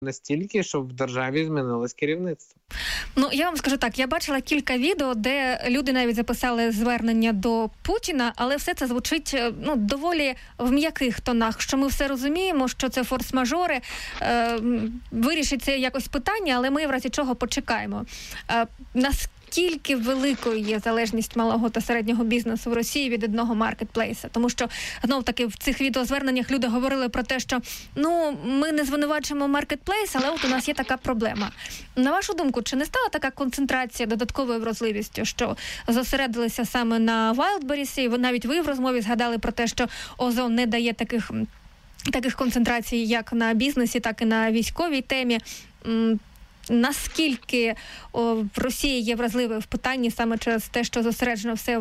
настільки, щоб в державі змінилось керівництво. Ну, я вам скажу так, я бачила кілька відео, де люди навіть записали звернення до Путіна, але все це звучить, доволі в м'яких тонах, що ми все розуміємо, що це форс-мажори, вирішиться якось питання, але ми в разі чого почекаємо. Наскільки великою є залежність малого та середнього бізнесу в Росії від одного маркетплейса? Тому що, знов-таки, в цих відеозверненнях люди говорили про те, що, ми не звинувачуємо маркетплейс, але от у нас є така проблема. На вашу думку, чи не стала така концентрація додатковою вразливістю, що зосередилися саме на Wildberries, і навіть ви в розмові згадали про те, що Озон не дає таких концентрацій як на бізнесі, так і на військовій темі? Наскільки в Росії є вразливою в питанні саме через те, що зосереджено все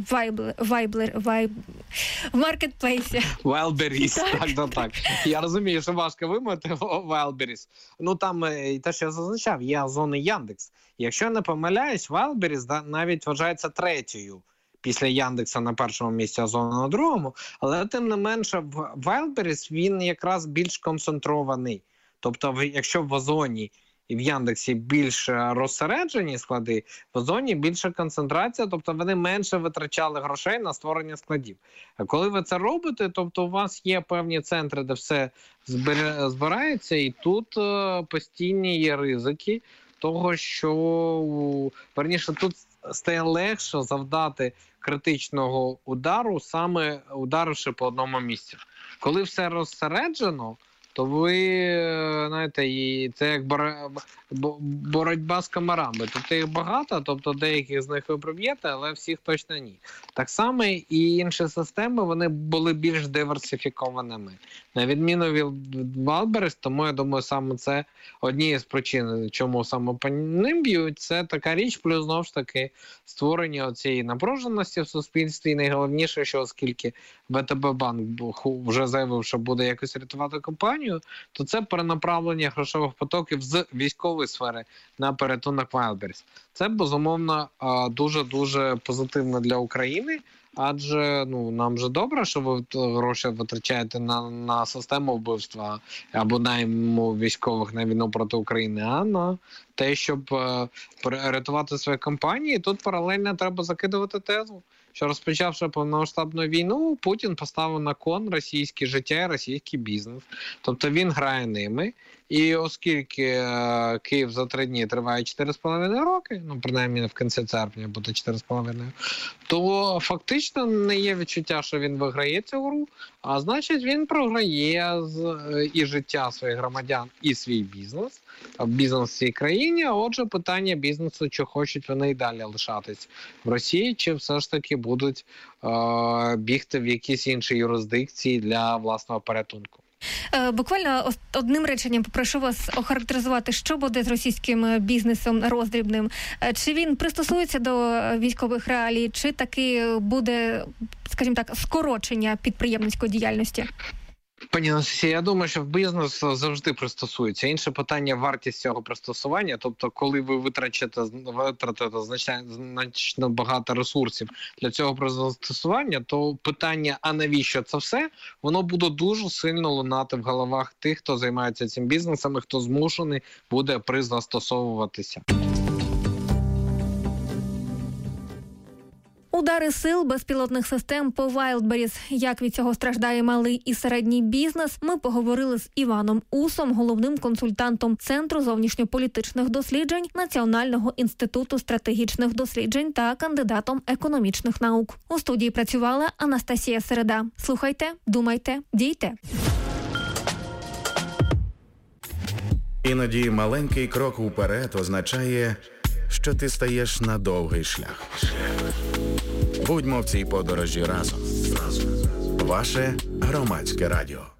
в маркетплейсі? Wildberries, так. Я розумію, що важко вимовити Wildberries. Там, те, що я зазначав, є Озон і Яндекс. Якщо я не помиляюсь, Wildberries навіть вважається третьою після Яндекса на першому місці, Озона на другому, але тим не менше Wildberries, він якраз більш концентрований. Тобто, якщо в Озоні і в Яндексі більш розсереджені склади, в Озоні більша концентрація, тобто вони менше витрачали грошей на створення складів. А коли ви це робите, тобто у вас є певні центри, де все збирається, і тут постійні є ризики того, що, верніше, тут стає легше завдати критичного удару, саме ударивши по одному місцю. Коли все розсереджено, то ви, знаєте, це як боротьба з комарами. Тобто їх багато, тобто деяких з них ви проб'єте, але всіх точно ні. Так само і інші системи, вони були більш диверсифікованими. На відміну від Wildberries, тому я думаю, саме це однією з причин, чому саме по ним б'ють, це така річ, плюс знову ж таки створення цієї напруженості в суспільстві. І найголовніше, що оскільки ВТБ-банк вже заявив, що буде якось рятувати компанію, то це перенаправлення грошових потоків з військової сфери на порятунок Wildberries. Це, безумовно, дуже-дуже позитивно для України, адже нам же добре, що ви гроші витрачаєте на систему вбивства або найму військових на війну проти України, а на те, щоб рятувати свої компанії. Тут паралельно треба закидувати тезу, що розпочавши повномасштабну війну, Путін поставив на кон російське життя і російський бізнес. Тобто він грає ними. І оскільки Київ за 3 дні триває 4,5 роки, принаймні в кінці серпня буде 4,5, то фактично не є відчуття, що він виграє цю гру, а значить він програє і життя своїх громадян, і свій бізнес в цій країні. А отже, питання бізнесу, чи хочуть вони і далі лишатись в Росії, чи все ж таки будуть бігти в якісь інші юрисдикції для власного порятунку. Буквально одним реченням попрошу вас охарактеризувати, що буде з російським бізнесом роздрібним. Чи він пристосується до військових реалій, чи таки буде, скажімо так, скорочення підприємницької діяльності? Пані Анастасія, я думаю, що в бізнес завжди пристосується. Інше питання – вартість цього пристосування. Тобто, коли ви витратите значно багато ресурсів для цього пристосування, то питання, а навіщо це все, воно буде дуже сильно лунати в головах тих, хто займається цим бізнесом і хто змушений буде пристосовуватися. Удари сил безпілотних систем по Wildberries. Як від цього страждає малий і середній бізнес, ми поговорили з Іваном Усом, головним консультантом Центру зовнішньополітичних досліджень Національного інституту стратегічних досліджень та кандидатом економічних наук. У студії працювала Анастасія Середа. Слухайте, думайте, дійте. Іноді маленький крок уперед означає, що ти стаєш на довгий шлях. Будьмо в цій подорожі разом. Ваше Громадське радіо.